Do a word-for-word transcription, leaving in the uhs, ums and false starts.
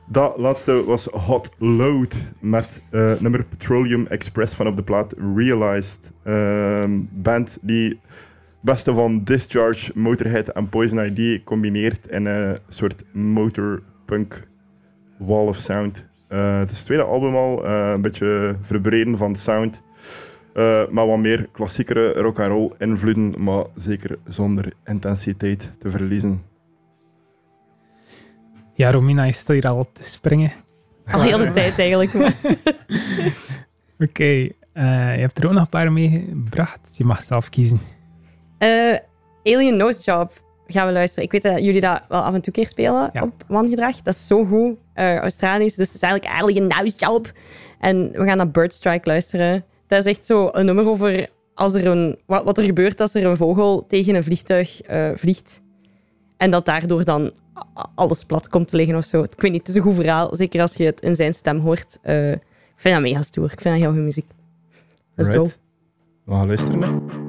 Dat laatste was Hot Load met uh, nummer Petroleum Express van op de plaat Realized. Uh, band die beste van Discharge, Motorhead en Poison I D combineert in een soort motorpunk wall of sound. Uh, het is het tweede album al, uh, een beetje verbreden van sound. Uh, maar wat meer klassiekere rock-and-roll invloeden, maar zeker zonder intensiteit te verliezen. Ja, Romina, je staat hier al te springen. Al heel de tijd eigenlijk. Maar. Oké, okay, uh, je hebt er ook nog een paar meegebracht. Je mag zelf kiezen. Uh, Alien Nose Job gaan we luisteren. Ik weet dat jullie dat wel af en toe keer spelen ja. op Wangedrag. Dat is zo goed. Uh, Australisch, dus het is eigenlijk Alien Nose Job. En we gaan naar Bird Strike luisteren. Dat is echt zo een nummer over als er een, wat, wat er gebeurt als er een vogel tegen een vliegtuig uh, vliegt. En dat daardoor dan alles plat komt te liggen of zo. Ik weet niet, het is een goed verhaal. Zeker als je het in zijn stem hoort. Uh, ik vind dat mega stoer. Ik vind dat heel goede muziek. Let's right. go. We gaan luisteren.